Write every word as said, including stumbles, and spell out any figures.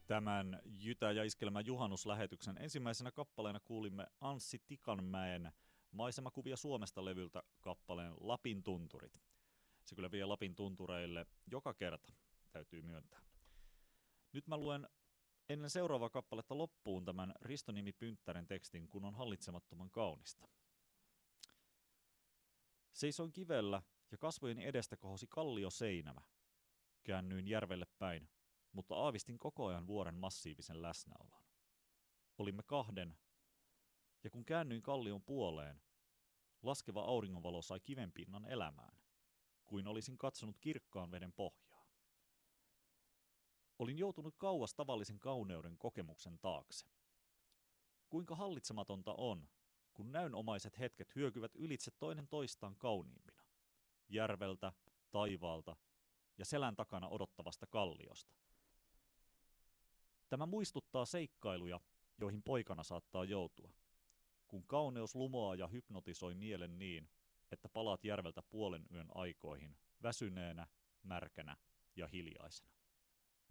Tämän Jytä ja Iskelmän juhannuslähetyksen ensimmäisenä kappaleena kuulimme Anssi Tikanmäen Maisemakuvia Suomesta-levyltä kappaleen Lapin tunturit. Se kyllä vie Lapin tuntureille joka kerta, täytyy myöntää. Nyt mä luen ennen seuraavaa kappaletta loppuun tämän Risto-Nimi Pynttären tekstin, kun on hallitsemattoman kaunista. Seisoin kivellä ja kasvojeni edestä kohosi kallio seinämä. Käännyin järvelle päin, mutta aavistin koko ajan vuoren massiivisen läsnäolon. Olimme kahden, ja kun käännyin kallion puoleen, laskeva auringonvalo sai kivenpinnan elämään, kuin olisin katsonut kirkkaan veden pohjaa. Olin joutunut kauas tavallisen kauneuden kokemuksen taakse. Kuinka hallitsematonta on, kun näynomaiset hetket hyökyvät ylitse toinen toistaan kauniimpina. Järveltä, taivaalta ja selän takana odottavasta kalliosta. Tämä muistuttaa seikkailuja, joihin poikana saattaa joutua. Kun kauneus lumoaa ja hypnotisoi mielen niin, että palaat järveltä puolen yön aikoihin, väsyneenä, märkänä ja hiljaisena.